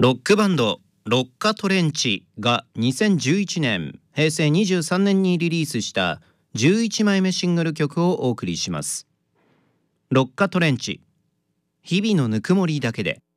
ロックバンドロッカトレンチが2011年平成23年にリリースした11枚目シングル曲をお送りします。ロッカトレンチ、日々のぬくもりだけで。